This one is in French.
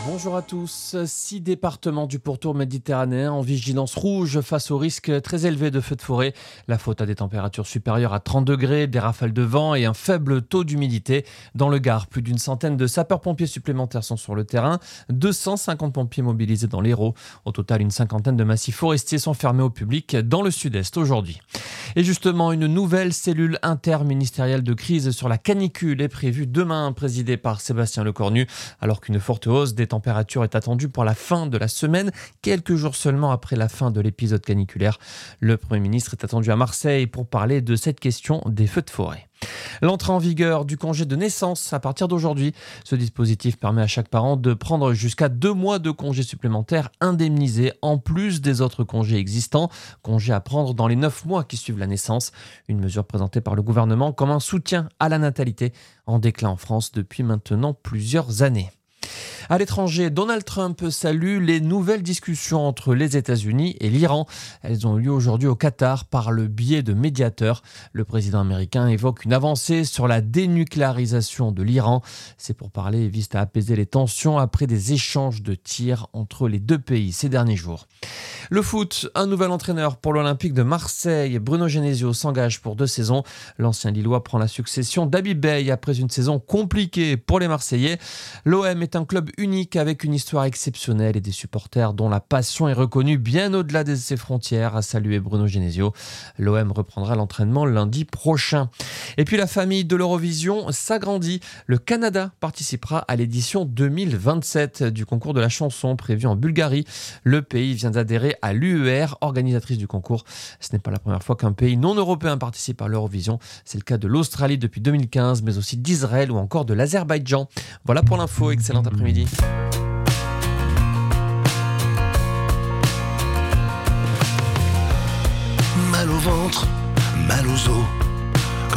Bonjour à tous. 6 départements du pourtour méditerranéen en vigilance rouge face au risque très élevé de feux de forêt. La faute à des températures supérieures à 30 degrés, des rafales de vent et un faible taux d'humidité. Dans le Gard, plus d'une centaine de sapeurs-pompiers supplémentaires sont sur le terrain. 250 pompiers mobilisés dans l'Hérault. Au total, une cinquantaine de massifs forestiers sont fermés au public dans le sud-est aujourd'hui. Et justement, une nouvelle cellule interministérielle de crise sur la canicule est prévue demain, présidée par Sébastien Lecornu, alors qu'une forte hausse des température est attendue pour la fin de la semaine, quelques jours seulement après la fin de l'épisode caniculaire. Le Premier ministre est attendu à Marseille pour parler de cette question des feux de forêt. L'entrée en vigueur du congé de naissance à partir d'aujourd'hui. Ce dispositif permet à chaque parent de prendre jusqu'à 2 mois de congés supplémentaires indemnisés en plus des autres congés existants. Congés à prendre dans les 9 mois qui suivent la naissance. Une mesure présentée par le gouvernement comme un soutien à la natalité en déclin en France depuis maintenant plusieurs années. À l'étranger, Donald Trump salue les nouvelles discussions entre les États-Unis et l'Iran. Elles ont eu lieu aujourd'hui au Qatar par le biais de médiateurs. Le président américain évoque une avancée sur la dénucléarisation de l'Iran. C'est pour parler et vise à apaiser les tensions après des échanges de tirs entre les deux pays ces derniers jours. Le foot, un nouvel entraîneur pour l'Olympique de Marseille. Bruno Genesio s'engage pour 2 saisons. L'ancien Lillois prend la succession d'Habib Beye après une saison compliquée pour les Marseillais. L'OM est un club unique avec une histoire exceptionnelle et des supporters dont la passion est reconnue bien au-delà de ses frontières, a salué Bruno Genesio. L'OM reprendra l'entraînement lundi prochain. Et puis la famille de l'Eurovision s'agrandit. Le Canada participera à l'édition 2027 du concours de la chanson prévu en Bulgarie. Le pays vient d'adhérer à l'UER, organisatrice du concours. Ce n'est pas la première fois qu'un pays non européen participe à l'Eurovision. C'est le cas de l'Australie depuis 2015, mais aussi d'Israël ou encore de l'Azerbaïdjan. Voilà pour l'info. Excellent après-midi. Mal au ventre, mal aux os.